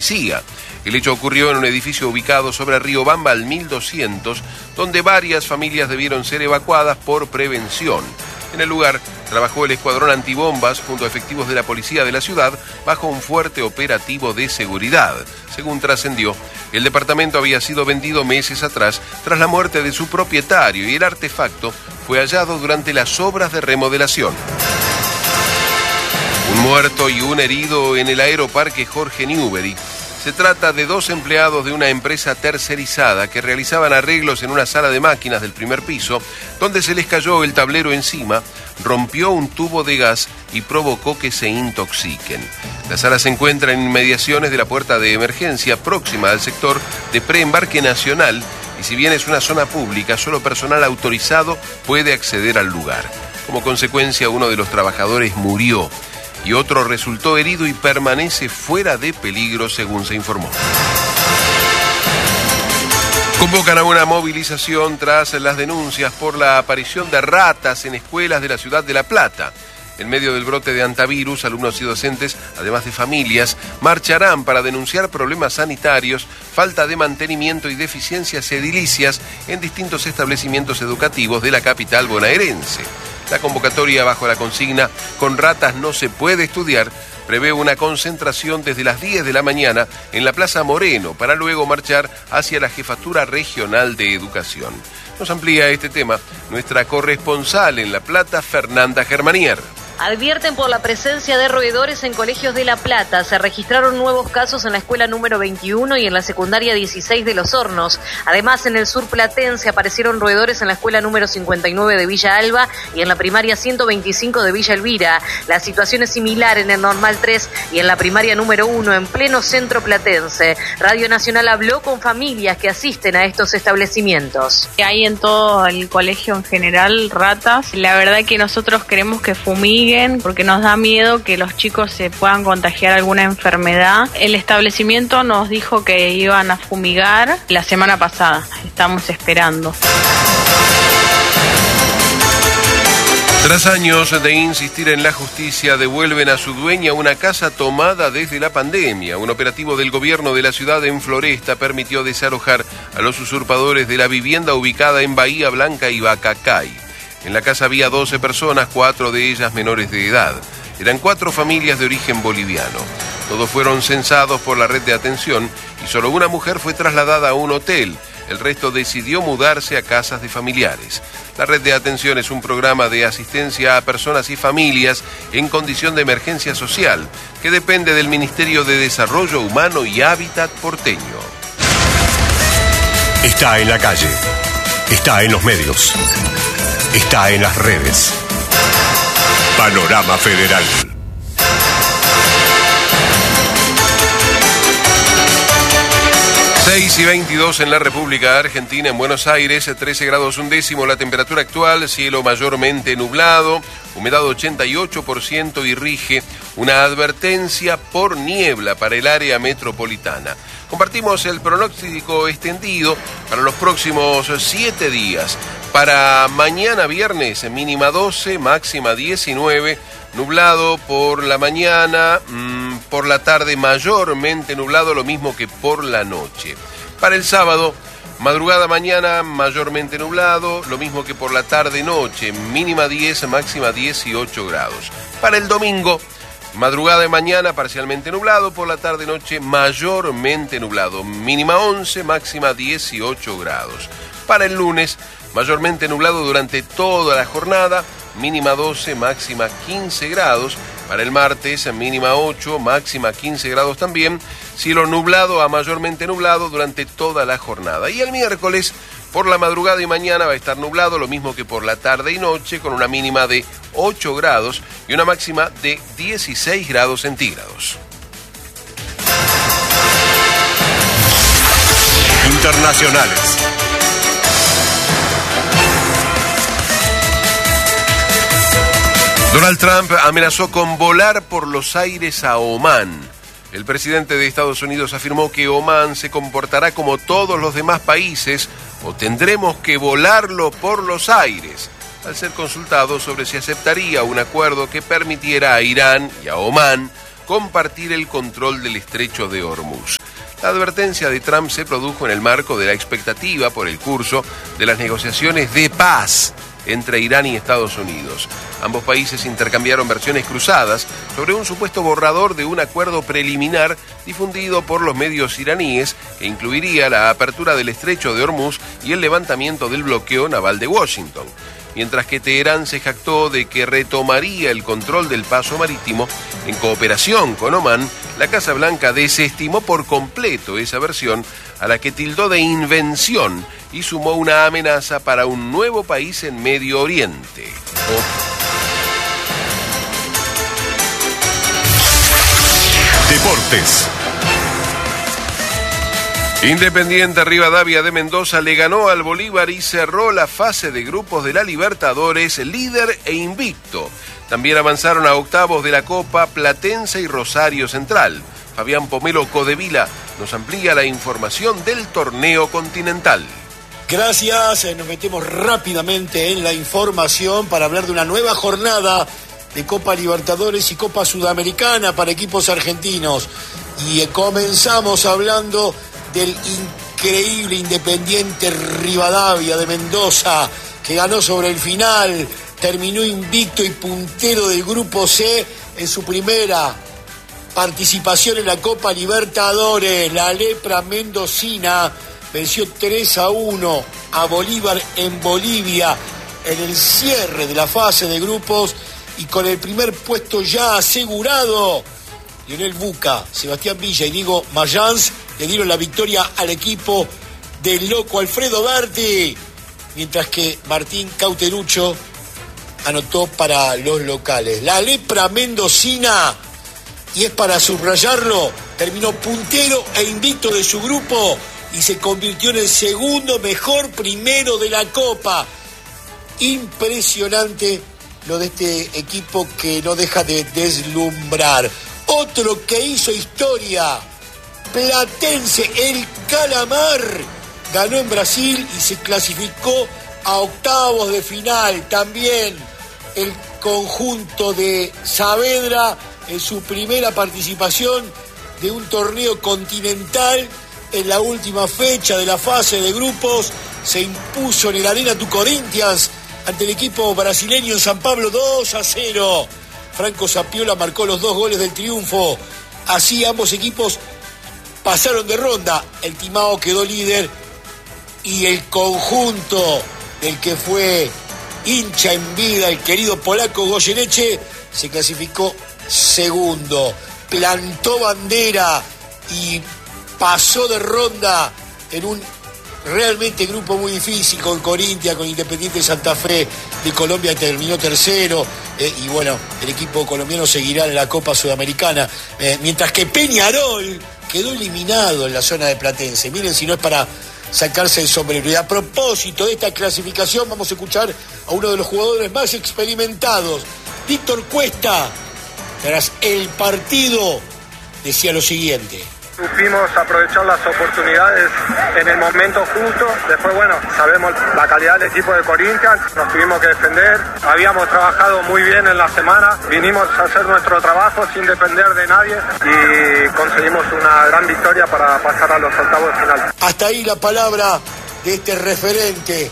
policía. El hecho ocurrió en un edificio ubicado sobre Riobamba al 1200, donde varias familias debieron ser evacuadas por prevención. En el lugar trabajó el escuadrón antibombas junto a efectivos de la policía de la ciudad bajo un fuerte operativo de seguridad. Según trascendió, el departamento había sido vendido meses atrás tras la muerte de su propietario y el artefacto fue hallado durante las obras de remodelación. Un muerto y un herido en el aeroparque Jorge Newbery. Se trata de dos empleados de una empresa tercerizada que realizaban arreglos en una sala de máquinas del primer piso, donde se les cayó el tablero encima, rompió un tubo de gas y provocó que se intoxiquen. La sala se encuentra en inmediaciones de la puerta de emergencia próxima al sector de preembarque nacional y si bien es una zona pública, solo personal autorizado puede acceder al lugar. Como consecuencia, uno de los trabajadores murió y otro resultó herido y permanece fuera de peligro, según se informó. Convocan a una movilización tras las denuncias por la aparición de ratas en escuelas de la ciudad de La Plata. En medio del brote de antivirus, alumnos y docentes, además de familias, marcharán para denunciar problemas sanitarios, falta de mantenimiento y deficiencias edilicias en distintos establecimientos educativos de la capital bonaerense. La convocatoria bajo la consigna "Con ratas no se puede estudiar" prevé una concentración desde las 10 de la mañana en la Plaza Moreno para luego marchar hacia la Jefatura Regional de Educación. Nos amplía este tema nuestra corresponsal en La Plata, Fernanda Germanier. Advierten por la presencia de roedores en colegios de La Plata. Se registraron nuevos casos en la escuela número 21 y en la secundaria 16 de Los Hornos. Además, en el sur platense aparecieron roedores en la escuela número 59 de Villa Alba y en la primaria 125 de Villa Elvira. La situación es similar en el Normal 3 y en la primaria número 1 en pleno centro platense. Radio Nacional habló con familias que asisten a estos establecimientos. Hay en todo el colegio en general ratas. La verdad que nosotros queremos que fumiguen porque nos da miedo que los chicos se puedan contagiar alguna enfermedad. El establecimiento nos dijo que iban a fumigar la semana pasada. Estamos esperando. Tras años de insistir en la justicia, devuelven a su dueña una casa tomada desde la pandemia. Un operativo del gobierno de la ciudad en Floresta permitió desalojar a los usurpadores de la vivienda ubicada en Bahía Blanca y Bacacay. En la casa había 12 personas, 4 de ellas menores de edad. Eran 4 familias de origen boliviano. Todos fueron censados por la red de atención y solo una mujer fue trasladada a un hotel. El resto decidió mudarse a casas de familiares. La red de atención es un programa de asistencia a personas y familias en condición de emergencia social que depende del Ministerio de Desarrollo Humano y Hábitat porteño. Está en la calle, está en los medios, está en las redes. Panorama Federal. Y 22 en la República Argentina, en Buenos Aires, 13 grados un décimo la temperatura actual, cielo mayormente nublado, humedad 88% y rige una advertencia por niebla para el área metropolitana. Compartimos el pronóstico extendido para los próximos 7 días. Para mañana viernes, mínima 12, máxima 19, nublado por la mañana, por la tarde mayormente nublado, lo mismo que por la noche. Para el sábado, madrugada mañana mayormente nublado, lo mismo que por la tarde-noche, mínima 10, máxima 18 grados. Para el domingo, madrugada y mañana parcialmente nublado, por la tarde-noche mayormente nublado, mínima 11, máxima 18 grados. Para el lunes, mayormente nublado durante toda la jornada, mínima 12, máxima 15 grados. Para el martes, mínima 8, máxima 15 grados también. Cielo nublado a mayormente nublado durante toda la jornada. Y el miércoles, por la madrugada y mañana va a estar nublado, lo mismo que por la tarde y noche, con una mínima de 8 grados y una máxima de 16 grados centígrados. Internacionales. Donald Trump amenazó con volar por los aires a Omán. El presidente de Estados Unidos afirmó que Omán se comportará como todos los demás países o tendremos que volarlo por los aires, al ser consultado sobre si aceptaría un acuerdo que permitiera a Irán y a Omán compartir el control del estrecho de Hormuz. La advertencia de Trump se produjo en el marco de la expectativa por el curso de las negociaciones de paz entre Irán y Estados Unidos. Ambos países intercambiaron versiones cruzadas sobre un supuesto borrador de un acuerdo preliminar difundido por los medios iraníes que incluiría la apertura del estrecho de Hormuz y el levantamiento del bloqueo naval de Washington. Mientras que Teherán se jactó de que retomaría el control del paso marítimo en cooperación con Omán, la Casa Blanca desestimó por completo esa versión, a la que tildó de invención y sumó una amenaza para un nuevo país en Medio Oriente. Deportes. Independiente Rivadavia de Mendoza le ganó al Bolívar y cerró la fase de grupos de la Libertadores, líder e invicto. También avanzaron a octavos de la Copa Platense y Rosario Central. Fabián Pomelo Codevila nos amplía la información del torneo continental. Gracias, nos metemos rápidamente en la información para hablar de una nueva jornada de Copa Libertadores y Copa Sudamericana para equipos argentinos. Y comenzamos hablando del increíble Independiente Rivadavia de Mendoza, que ganó sobre el final, terminó invicto y puntero del Grupo C en su primera participación en la Copa Libertadores. La lepra mendocina venció 3-1 a Bolívar en Bolivia en el cierre de la fase de grupos, y con el primer puesto ya asegurado, Lionel Buca, Sebastián Villa y Diego Mayans le dieron la victoria al equipo del loco Alfredo Berti, mientras que Martín Cauterucho anotó para los locales. La lepra mendocina, y es para subrayarlo, terminó puntero e invicto de su grupo y se convirtió en el segundo mejor primero de la Copa. Impresionante lo de este equipo, que no deja de deslumbrar. Otro que hizo historia, Platense, el Calamar, ganó en Brasil y se clasificó a octavos de final. También el conjunto de Saavedra, en su primera participación de un torneo continental, en la última fecha de la fase de grupos, se impuso en el Arena Tu Corinthians ante el equipo brasileño en San Pablo 2-0. Franco Zapiola marcó los 2 goles del triunfo. Así ambos equipos pasaron de ronda. El Timao quedó líder y el conjunto del que fue hincha en vida, el querido polaco Goyeneche, se clasificó segundo. Plantó bandera y pasó de ronda en un realmente grupo muy difícil, con Corinthians, con Independiente Santa Fe de Colombia, terminó tercero, y bueno, el equipo colombiano seguirá en la Copa Sudamericana, mientras que Peñarol quedó eliminado en la zona de Platense. Miren si no es para sacarse el sombrero. Y a propósito de esta clasificación, vamos a escuchar a uno de los jugadores más experimentados, Víctor Cuesta. Tras el partido decía lo siguiente: supimos aprovechar las oportunidades en el momento justo. Después, bueno, sabemos la calidad del equipo de Corinthians, nos tuvimos que defender. Habíamos trabajado muy bien en la semana, vinimos a hacer nuestro trabajo sin depender de nadie y conseguimos una gran victoria para pasar a los octavos de final. Hasta ahí la palabra de este referente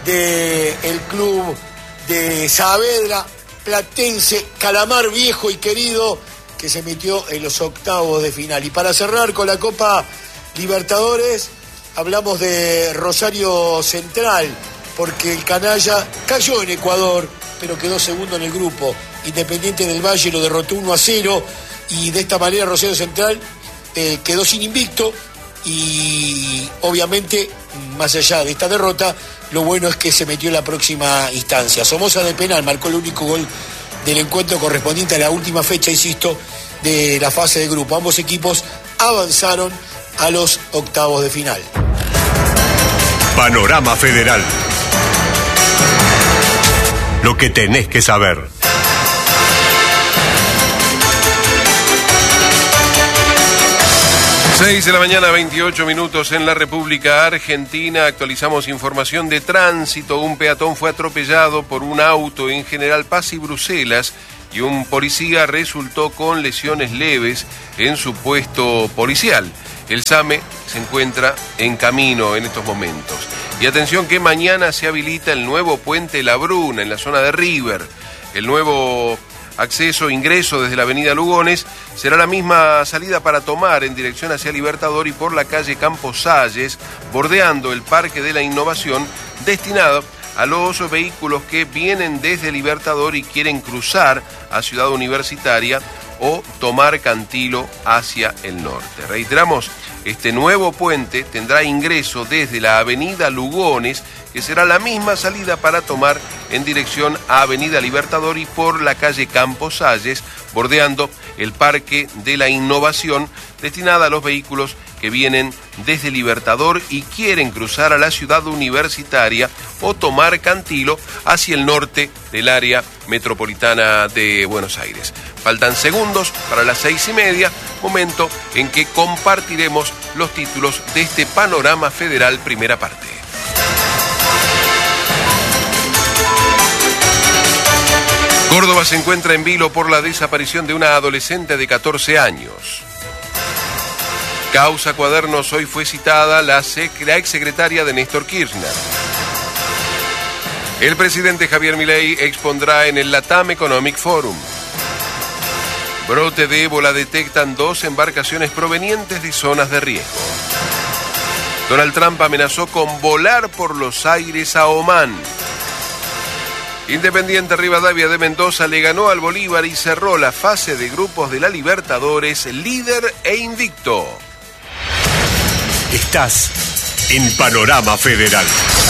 del club de Saavedra, Platense, Calamar viejo y querido, que se metió en los octavos de final. Y para cerrar con la Copa Libertadores, hablamos de Rosario Central, porque el canalla cayó en Ecuador, pero quedó segundo en el grupo. Independiente del Valle lo derrotó 1-0, y de esta manera Rosario Central quedó sin invicto, y obviamente, más allá de esta derrota, lo bueno es que se metió en la próxima instancia. Somoza de penal marcó el único gol del encuentro correspondiente a la última fecha, insisto, de la fase de grupo. Ambos equipos avanzaron a los octavos de final. Panorama Federal. Lo que tenés que saber. 6 de la mañana, 28 minutos en la República Argentina. Actualizamos información de tránsito. Un peatón fue atropellado por un auto en General Paz y Bruselas, y un policía resultó con lesiones leves en su puesto policial. El SAME se encuentra en camino en estos momentos. Y atención que mañana se habilita el nuevo puente La Bruna en la zona de River. El nuevo ingreso desde la avenida Lugones será la misma salida para tomar en dirección hacia Libertador y por la calle Campos Salles, bordeando el Parque de la Innovación, destinado a los vehículos que vienen desde Libertador y quieren cruzar a Ciudad Universitaria o tomar Cantilo hacia el norte. Reiteramos, este nuevo puente tendrá ingreso desde la avenida Lugones, que será la misma salida para tomar en dirección a Avenida Libertador y por la calle Campos Salles, bordeando el Parque de la Innovación, destinada a los vehículos que vienen desde Libertador y quieren cruzar a la Ciudad Universitaria o tomar Cantilo hacia el norte del área metropolitana de Buenos Aires. Faltan segundos para las 6:30, momento en que compartiremos los títulos de este Panorama Federal primera parte. Córdoba se encuentra en vilo por la desaparición de una adolescente de 14 años. Causa Cuadernos, hoy fue citada la exsecretaria de Néstor Kirchner. El presidente Javier Milei expondrá en el Latam Economic Forum. Brote de ébola, detectan 2 embarcaciones provenientes de zonas de riesgo. Donald Trump amenazó con volar por los aires a Omán. Independiente Rivadavia de Mendoza le ganó al Bolívar y cerró la fase de grupos de la Libertadores, líder e invicto. Estás en Panorama Federal.